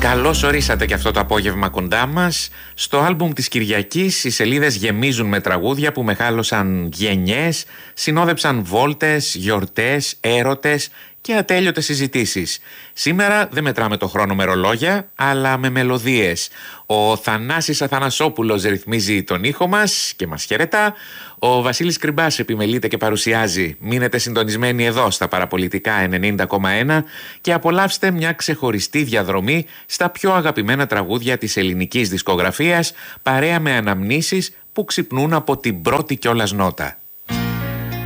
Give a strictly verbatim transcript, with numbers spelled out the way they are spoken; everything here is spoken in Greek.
Καλώς ορίσατε και αυτό το απόγευμα κοντά μας. Στο άλμπουμ της Κυριακής οι σελίδες γεμίζουν με τραγούδια που μεγάλωσαν γενιές, συνόδεψαν βόλτες, γιορτές, έρωτες και ατέλειωτες συζητήσεις. Σήμερα δεν μετράμε το χρόνο με ρολόγια, αλλά με μελωδίες. Ο Θανάσης Αθανασόπουλος ρυθμίζει τον ήχο μας και μας χαιρετά. Ο Βασίλης Κρυμπάς επιμελείται και παρουσιάζει. Μείνετε συντονισμένοι εδώ στα Παραπολιτικά ενενήντα κόμμα ένα και απολαύστε μια ξεχωριστή διαδρομή στα πιο αγαπημένα τραγούδια της ελληνικής δισκογραφίας, παρέα με αναμνήσεις που ξυπνούν από την πρώτη κιόλας νότα.